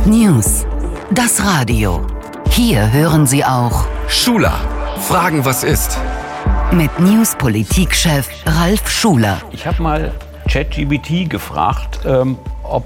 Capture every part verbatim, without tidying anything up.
News, das Radio. Hier hören Sie auch Schuler, fragen, was ist. Mit News-Politikchef Ralf Schuler. Ich habe mal ChatGPT gefragt, ähm, ob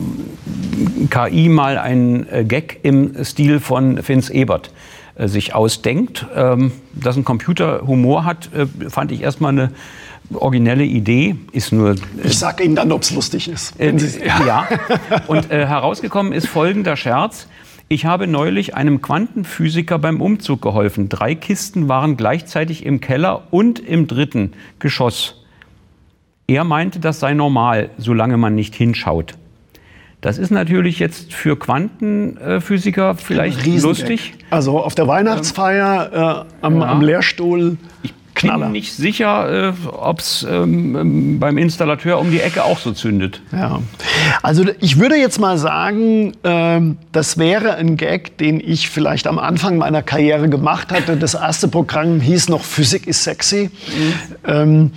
K I mal einen äh, Gag im Stil von Vince Ebert äh, sich ausdenkt. Ähm, dass ein Computer Humor hat, äh, fand ich erstmal eine originelle Idee. Ist nur, äh, ich sage Ihnen dann, ob es lustig ist. Äh, ja. ja. Und äh, herausgekommen ist folgender Scherz. Ich habe neulich einem Quantenphysiker beim Umzug geholfen. Drei Kisten waren gleichzeitig im Keller und im dritten Geschoss. Er meinte, das sei normal, solange man nicht hinschaut. Das ist natürlich jetzt für Quantenphysiker vielleicht lustig. Also auf der Weihnachtsfeier äh, am, ja. am Lehrstuhl. Ich Knaller. bin nicht sicher, äh, ob es ähm, beim Installateur um die Ecke auch so zündet. Ja. Also ich würde jetzt mal sagen, ähm, das wäre ein Gag, den ich vielleicht am Anfang meiner Karriere gemacht hatte. Das erste Programm hieß noch Physik ist sexy. Mhm. Ähm,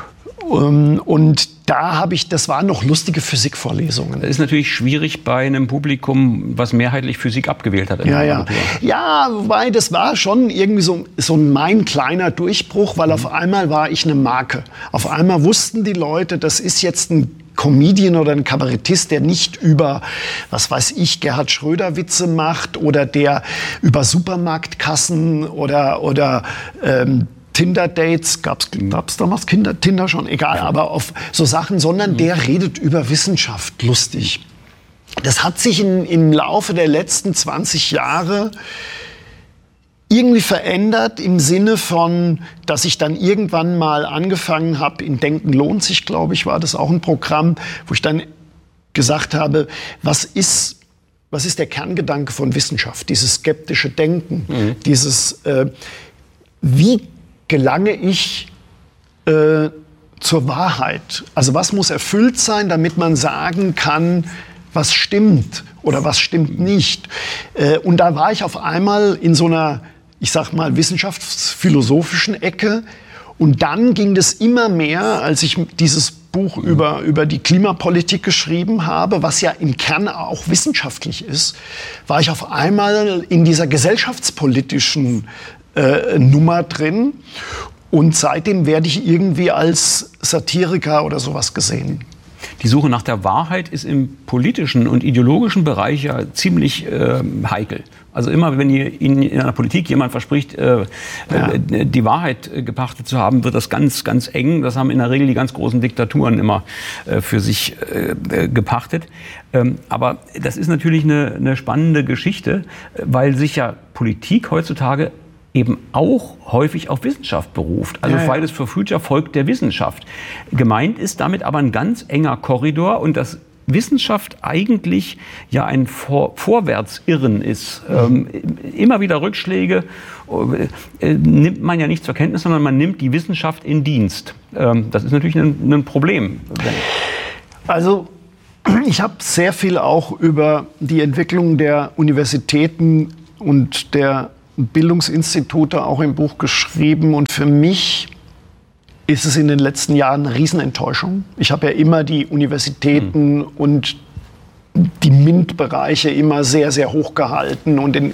Und da habe ich, das waren noch lustige Physikvorlesungen. Das ist natürlich schwierig bei einem Publikum, was mehrheitlich Physik abgewählt hat. Ja, ja. Ja, wobei das war schon irgendwie so, so mein kleiner Durchbruch, weil mhm. auf einmal war ich eine Marke. Auf einmal wussten die Leute, das ist jetzt ein Comedian oder ein Kabarettist, der nicht über, was weiß ich, Gerhard Schröder Witze macht oder der über Supermarktkassen oder, oder ähm, Tinder-Dates, gab es damals Kinder, Tinder schon, egal, aber auf so Sachen, sondern der redet über Wissenschaft lustig. Das hat sich in, im Laufe der letzten zwanzig Jahre irgendwie verändert im Sinne von, dass ich dann irgendwann mal angefangen habe, in Denken lohnt sich, glaube ich, war das auch ein Programm, wo ich dann gesagt habe, was ist, was ist der Kerngedanke von Wissenschaft, dieses skeptische Denken, mhm. dieses, äh, wie gelange ich äh, zur Wahrheit? Also was muss erfüllt sein, damit man sagen kann, was stimmt oder was stimmt nicht? Äh, und da war ich auf einmal in so einer, ich sag mal, wissenschaftsphilosophischen Ecke. Und dann ging das immer mehr, als ich dieses Buch mhm. über, über die Klimapolitik geschrieben habe, was ja im Kern auch wissenschaftlich ist, war ich auf einmal in dieser gesellschaftspolitischen Äh, Nummer drin. Und seitdem werde ich irgendwie als Satiriker oder sowas gesehen. Die Suche nach der Wahrheit ist im politischen und ideologischen Bereich ja ziemlich äh, heikel. Also immer, wenn ihr in, in einer Politik jemand verspricht, äh, ja. äh, die Wahrheit äh, gepachtet zu haben, wird das ganz, ganz eng. Das haben in der Regel die ganz großen Diktaturen immer äh, für sich äh, gepachtet. Ähm, aber das ist natürlich eine, eine spannende Geschichte, weil sich ja Politik heutzutage eben auch häufig auf Wissenschaft beruft. Also ja, ja. Fridays for Future folgt der Wissenschaft. Gemeint ist damit aber ein ganz enger Korridor und dass Wissenschaft eigentlich ja ein Vor- Vorwärtsirren ist. Mhm. Ähm, immer wieder Rückschläge äh, nimmt man ja nicht zur Kenntnis, sondern man nimmt die Wissenschaft in Dienst. Ähm, das ist natürlich ein, ein Problem. Also ich habe sehr viel auch über die Entwicklung der Universitäten und der Bildungsinstitute auch im Buch geschrieben. Und für mich ist es in den letzten Jahren eine Riesenenttäuschung. Ich habe ja immer die Universitäten mhm. und die MINT-Bereiche immer sehr, sehr hoch gehalten und den